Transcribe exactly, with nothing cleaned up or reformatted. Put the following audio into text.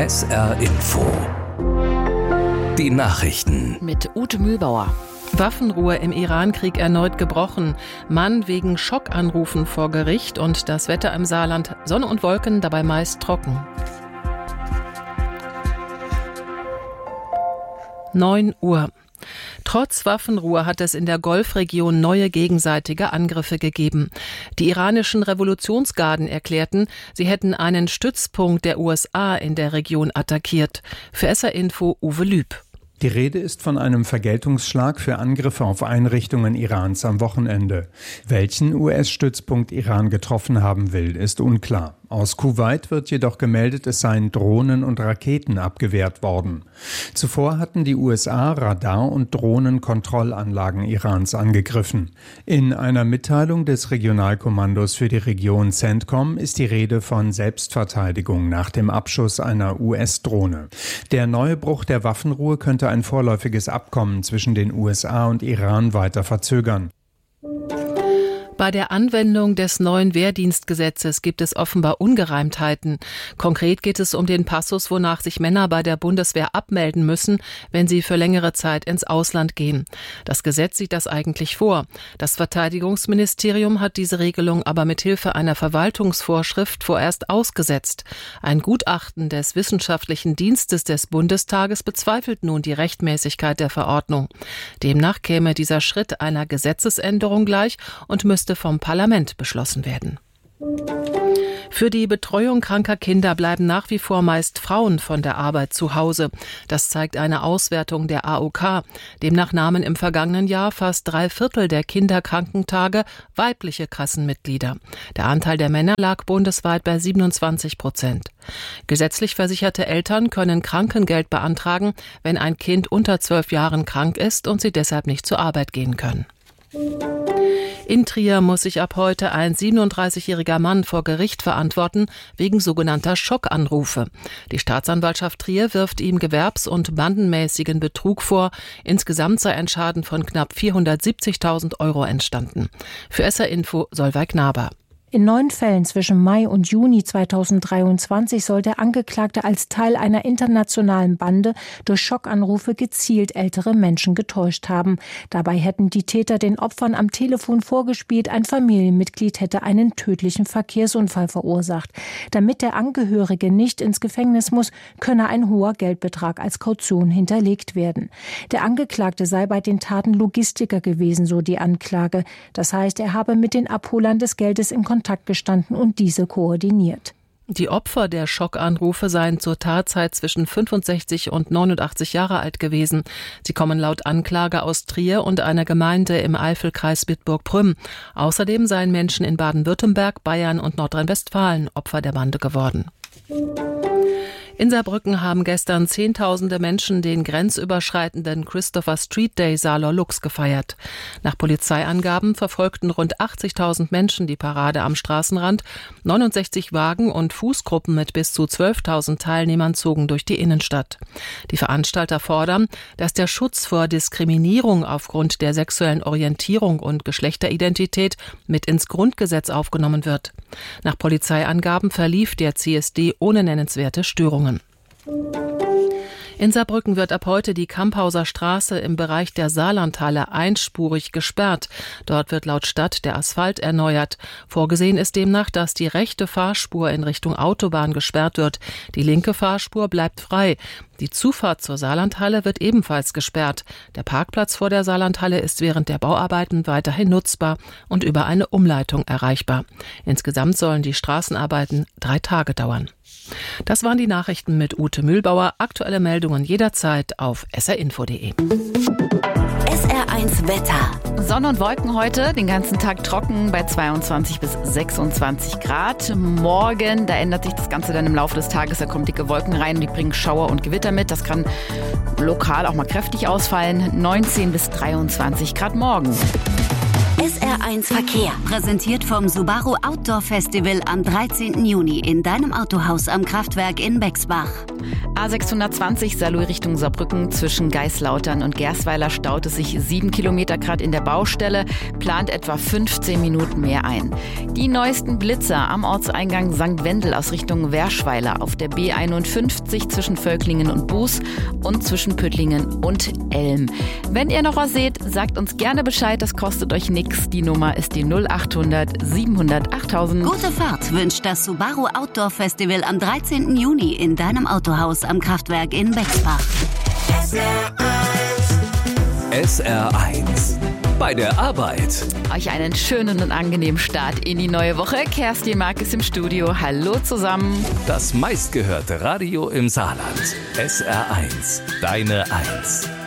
S R Info. Die Nachrichten. Mit Ute Mühlbauer. Waffenruhe im Iran-Krieg erneut gebrochen. Mann wegen Schockanrufen vor Gericht und das Wetter im Saarland. Sonne und Wolken, dabei meist trocken. neun Uhr. Trotz Waffenruhe hat es in der Golfregion neue gegenseitige Angriffe gegeben. Die iranischen Revolutionsgarden erklärten, sie hätten einen Stützpunkt der U S A in der Region attackiert. Für S R Info Uwe Lüb. Die Rede ist von einem Vergeltungsschlag für Angriffe auf Einrichtungen Irans am Wochenende. Welchen U S-Stützpunkt Iran getroffen haben will, ist unklar. Aus Kuwait wird jedoch gemeldet, es seien Drohnen und Raketen abgewehrt worden. Zuvor hatten die U S A Radar- und Drohnenkontrollanlagen Irans angegriffen. In einer Mitteilung des Regionalkommandos für die Region CENTCOM ist die Rede von Selbstverteidigung nach dem Abschuss einer U S-Drohne. Der neue Bruch der Waffenruhe könnte ein vorläufiges Abkommen zwischen den U S A und Iran weiter verzögern. Bei der Anwendung des neuen Wehrdienstgesetzes gibt es offenbar Ungereimtheiten. Konkret geht es um den Passus, wonach sich Männer bei der Bundeswehr abmelden müssen, wenn sie für längere Zeit ins Ausland gehen. Das Gesetz sieht das eigentlich vor. Das Verteidigungsministerium hat diese Regelung aber mit Hilfe einer Verwaltungsvorschrift vorerst ausgesetzt. Ein Gutachten des Wissenschaftlichen Dienstes des Bundestages bezweifelt nun die Rechtmäßigkeit der Verordnung. Demnach käme dieser Schritt einer Gesetzesänderung gleich und müsste vom Parlament beschlossen werden. Für die Betreuung kranker Kinder bleiben nach wie vor meist Frauen von der Arbeit zu Hause. Das zeigt eine Auswertung der A O K. Demnach nahmen im vergangenen Jahr fast drei Viertel der Kinderkrankentage weibliche Kassenmitglieder. Der Anteil der Männer lag bundesweit bei siebenundzwanzig Prozent. Gesetzlich versicherte Eltern können Krankengeld beantragen, wenn ein Kind unter zwölf Jahren krank ist und sie deshalb nicht zur Arbeit gehen können. In Trier muss sich ab heute ein siebenunddreißigjähriger Mann vor Gericht verantworten, wegen sogenannter Schockanrufe. Die Staatsanwaltschaft Trier wirft ihm gewerbs- und bandenmäßigen Betrug vor. Insgesamt sei ein Schaden von knapp vierhundertsiebzigtausend Euro entstanden. Für S R Info Solveig Naber. In neun Fällen zwischen Mai und Juni zweitausenddreiundzwanzig soll der Angeklagte als Teil einer internationalen Bande durch Schockanrufe gezielt ältere Menschen getäuscht haben. Dabei hätten die Täter den Opfern am Telefon vorgespielt, ein Familienmitglied hätte einen tödlichen Verkehrsunfall verursacht. Damit der Angehörige nicht ins Gefängnis muss, könne ein hoher Geldbetrag als Kaution hinterlegt werden. Der Angeklagte sei bei den Taten Logistiker gewesen, so die Anklage. Das heißt, er habe mit den Abholern des Geldes in Kontakt gestanden und diese koordiniert. Die Opfer der Schockanrufe seien zur Tatzeit zwischen fünfundsechzig und neunundachtzig Jahre alt gewesen. Sie kommen laut Anklage aus Trier und einer Gemeinde im Eifelkreis Bitburg-Prüm. Außerdem seien Menschen in Baden-Württemberg, Bayern und Nordrhein-Westfalen Opfer der Bande geworden. In Saarbrücken haben gestern Zehntausende Menschen den grenzüberschreitenden Christopher Street Day Saarlor Lux gefeiert. Nach Polizeiangaben verfolgten rund achtzigtausend Menschen die Parade am Straßenrand. neunundsechzig Wagen und Fußgruppen mit bis zu zwölftausend Teilnehmern zogen durch die Innenstadt. Die Veranstalter fordern, dass der Schutz vor Diskriminierung aufgrund der sexuellen Orientierung und Geschlechteridentität mit ins Grundgesetz aufgenommen wird. Nach Polizeiangaben verlief der C S D ohne nennenswerte Störungen. In Saarbrücken wird ab heute die Kamphauser Straße im Bereich der Saarlandhalle einspurig gesperrt. Dort wird laut Stadt der Asphalt erneuert. Vorgesehen ist demnach, dass die rechte Fahrspur in Richtung Autobahn gesperrt wird. Die linke Fahrspur bleibt frei. Die Zufahrt zur Saarlandhalle wird ebenfalls gesperrt. Der Parkplatz vor der Saarlandhalle ist während der Bauarbeiten weiterhin nutzbar und über eine Umleitung erreichbar. Insgesamt sollen die Straßenarbeiten drei Tage dauern. Das waren die Nachrichten mit Ute Mühlbauer. Aktuelle Meldungen jederzeit auf s r info punkt d e. S R eins Wetter. Sonne und Wolken heute, den ganzen Tag trocken bei zweiundzwanzig bis sechsundzwanzig Grad. Morgen, da ändert sich das Ganze dann im Laufe des Tages, da kommen dicke Wolken rein, die bringen Schauer und Gewitter mit. Das kann lokal auch mal kräftig ausfallen. neunzehn bis dreiundzwanzig Grad morgen. S R eins Verkehr. Präsentiert vom Subaru Outdoor Festival am dreizehnten Juni in deinem Autohaus am Kraftwerk in Bexbach. A sechshundertzwanzig Saarlouis Richtung Saarbrücken. Zwischen Geislautern und Gersweiler staut es sich sieben Kilometer gerade in der Baustelle, plant etwa fünfzehn Minuten mehr ein. Die neuesten Blitzer am Ortseingang Sankt Wendel aus Richtung Werschweiler, auf der B einundfünfzig zwischen Völklingen und Buß und zwischen Püttlingen und Elm. Wenn ihr noch was seht, sagt uns gerne Bescheid, das kostet euch nichts. Die Nummer ist die null achthundert siebenhundert achttausend. Gute Fahrt wünscht das Subaru Outdoor Festival am dreizehnten Juni in deinem Autohaus am Kraftwerk in Bexbach. S R eins. S R eins. Bei der Arbeit. Euch einen schönen und angenehmen Start in die neue Woche. Kerstin Mark ist im Studio. Hallo zusammen. Das meistgehörte Radio im Saarland. S R eins. Deine Eins.